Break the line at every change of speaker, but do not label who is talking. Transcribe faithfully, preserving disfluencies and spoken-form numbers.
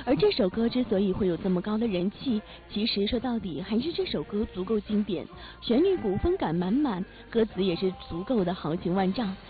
而这首歌之所以会有这么高的人气，其实说到底还是这首歌足够经典，旋律古风感满满，歌词也是足够的豪情万丈。